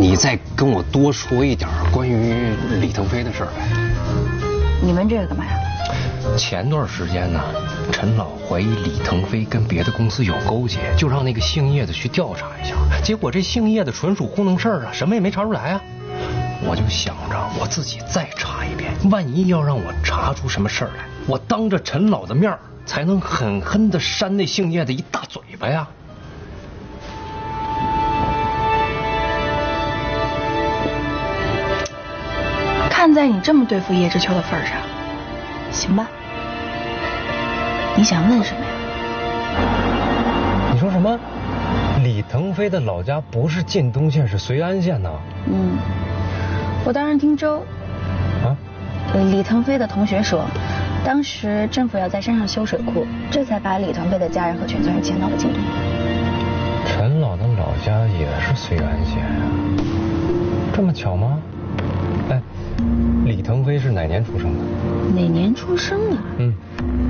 你再跟我多说一点关于李腾飞的事儿呗。 你问这个干嘛呀？ 前段时间呢，陈老怀疑李腾飞跟别的公司有勾结，就让那个姓叶的去调查一下。结果这姓叶的纯属糊弄事儿啊，什么也没查出来啊。我就想着我自己再查一遍，万一要让我查出什么事儿来，我当着陈老的面才能狠狠地扇那姓叶的一大嘴巴呀。 看在你这么对付叶知秋的份上，行吧？你想问什么呀？ 你说什么？李腾飞的老家不是晋东县，是绥安县呢？ 我当时听周李腾飞的同学说，当时政府要在山上修水库，这才把李腾飞的家人和全村人迁到了晋东。 陈老的老家也是绥安县呀，这么巧吗？哎，李腾飞是哪年出生的？ 哪年出生的？